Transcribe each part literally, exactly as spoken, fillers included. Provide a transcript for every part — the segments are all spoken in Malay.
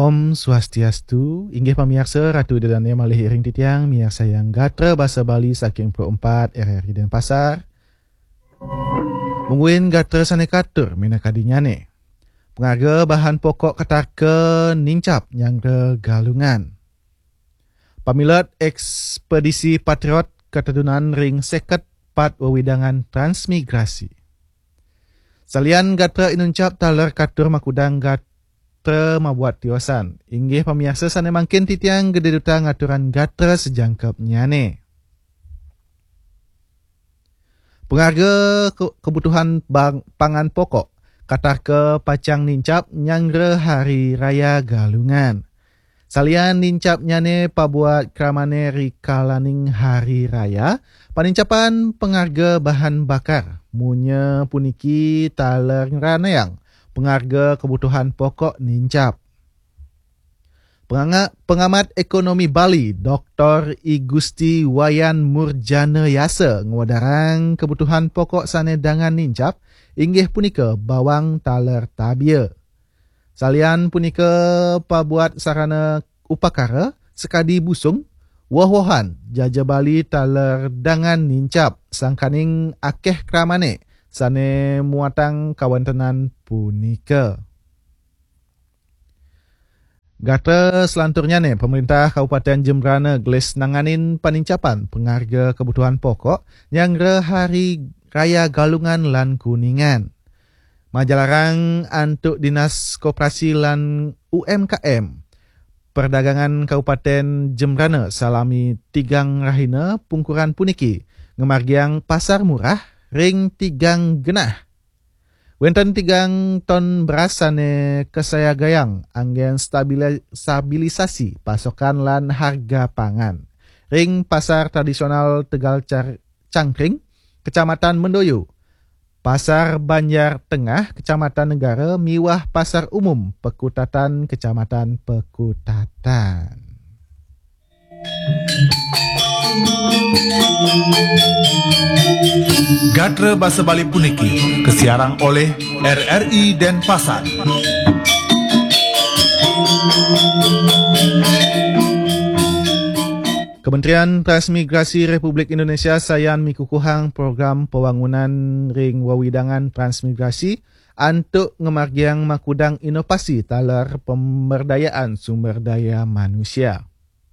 Om Swastiastu, inggih pamirsa Ratu Dedania malih iring titiang miarsa yang gatra bahasa Bali saking Pro empat R R I Denpasar. Mungguin gatra sane katur minakadinyane. Pengarga bahan pokok katarke nincap yang ke galungan. Pamilat ekspedisi Patriot ketedunan ring seket pat wewidangan transmigrasi. Salian gatra inuncap taler katur makudang gatra mabuat tiosan. Inggih pamiarsa sana mangkin titiang gede duta ngaturan gatra sejangkep nyane. Pengarga ke- kebutuhan bang, pangan pokok katar ke pacang nincap nyangre hari raya galungan. Salian nincap nyane pabuat kramane rikalaning hari raya panincapan pengarga bahan bakar munya puniki taler ranayang pengarga kebutuhan pokok nincap. Pengamat, pengamat ekonomi Bali, Doktor I Gusti Wayan Murjana Yasa ngwadarang kebutuhan pokok sane dangan nincap inggih punika bawang taler tabia. Salian punika pabuat sarana upakara sekadi busung wah-wahan jaja Bali taler dangan nincap sangkaning akeh kramane sane muatang kawantenan punika. Gatra selanturnya ne, pemerintah Kabupaten Jembrana gelis nanganin panincapan pengarga kebutuhan pokok yang re hari raya galungan lan kuningan. Majalarang antuk Dinas Koperasi lan U M K M Perdagangan Kabupaten Jembrana salami tigang rahina pungkuran puniki ngemargiang pasar murah ring tigang genah. Wenten tigang ton beras sane kesaya gayang anggen stabili- stabilisasi pasokan lan harga pangan. Ring pasar tradisional Tegal Car- Cangkring, Kecamatan Mendoyo. Pasar Banjar Tengah, Kecamatan Negara, miwah Pasar Umum Pekutatan, Kecamatan Pekutatan. Gatra Bahasa Bali puniki kesiarang oleh R R I Denpasar. Kementerian Transmigrasi Republik Indonesia sayan mikukuhang program pembangunan ring wawidangan transmigrasi antuk ngemargiang makudang inovasi talar pemberdayaan sumber daya manusia.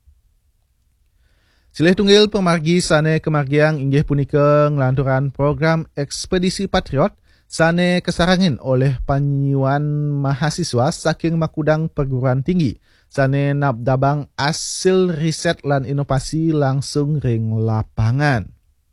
Silih tunggil pemargi sane kemargiang inggih punika ngelanturan program Ekspedisi Patriot sane kesarangin oleh panyuan mahasiswa saking makudang perguruan tinggi sane nabdabang hasil riset lan inovasi langsung ring lapangan.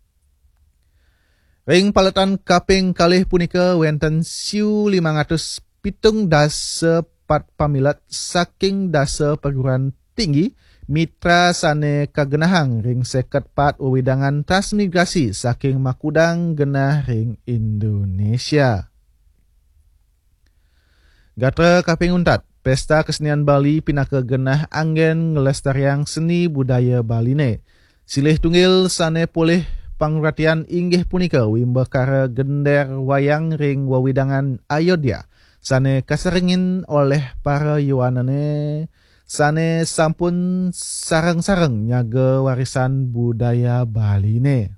Ring paletan kaping kalih punika wenten siu lima ratus pitung dasa pat pamilat saking dasa perguruan tinggi mitra sane kagenahang ring seket pat wewidangan transmigrasi saking makudang genah ring Indonesia. Gatra kaping untat, Pesta Kesenian Bali pinaka genah anggen ngelestariang seni budaya Baline. Silih tunggil sane pulih pangratian inggih punika wimbakara gender wayang ring wawidangan Ayodhya sane kaseringin oleh para yuanane sane sampun sareng-sareng nyaga warisan budaya Baline.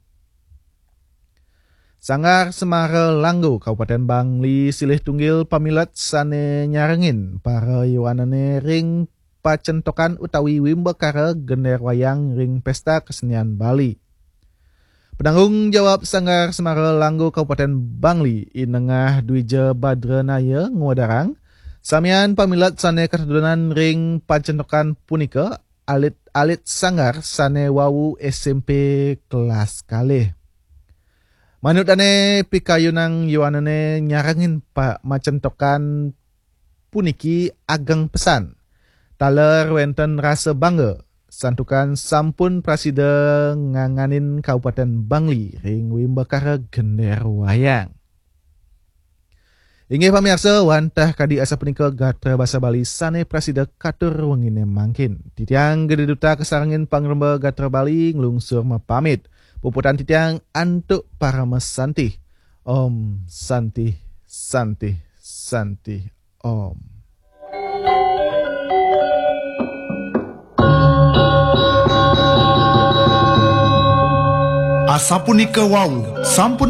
Sanggar Semara Langgo Kabupaten Bangli silih tunggil pamilat sane nyarengin para yuanane ring pacentokan utawi wimbakara gender wayang ring Pesta Kesenian Bali. Penanggung jawab Sanggar Semara Langgo Kabupaten Bangli Inengah Dwija Badranaya ngwadarang samian pamilat sane ketedunan ring pacentokan punika alit-alit sanggar sane wawu S M P kelas kalih. Manut ane pikayunang yuanane nyarangin pa macentokan puniki ageng pesan. Taler wenten rasa bangga santukan sampun prasida nganganin Kabupaten Bangli ring wimbakara gender wayang. Inggih pamirsa wantah kadi asa punika gatra bahasa Bali sane prasida katur wengine mangkin. Titiang gede duta kesarangin pangremba gatra Bali nglungsur mapamit. Puputan titiang antuk para mesanti. Om Santi Santi Santi Om. Asapunika wau, sampun